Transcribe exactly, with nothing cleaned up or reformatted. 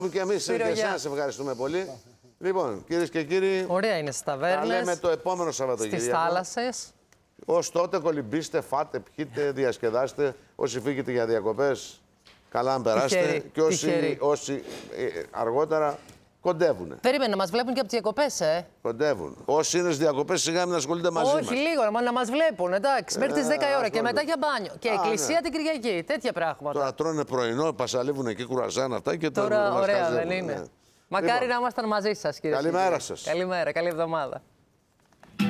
Και εμείς και εσάς ευχαριστούμε πολύ. Λοιπόν, κυρίες και κύριοι, ωραία είναι στις ταβέρνες. Τα λέμε το επόμενο Σαββατοκύριακο. Στις θάλασσες. Ως τότε κολυμπήστε, φάτε, πιείτε, διασκεδάστε. Όσοι φύγετε για διακοπές, καλά αν περάσετε. Τυχεροί, και όσοι, τυχεροί. όσοι ε, αργότερα κοντεύουν. Περίμενε, να μας βλέπουν και από τις διακοπές, ε. Κοντεύουν. Όσοι είναι στις διακοπές, σιγά μην ασχολούνται μαζί μας. Όχι, λίγο, να μας βλέπουν, εντάξει. Μέχρι τις δέκα η ώρα και μετά για μπάνιο. Και Α, εκκλησία ναι. την Κυριακή. Τέτοια πράγματα. Τώρα τρώνε πρωινό, πασαλίβουν εκεί κουραζάν αυτά και Τώρα, τώρα ωραία, δεν είναι. Ναι. Μακάρι Λοιπόν, να ήμασταν μαζί σας, κύριε. καλημέρα σας. Καλημέρα, καλή εβδομάδα.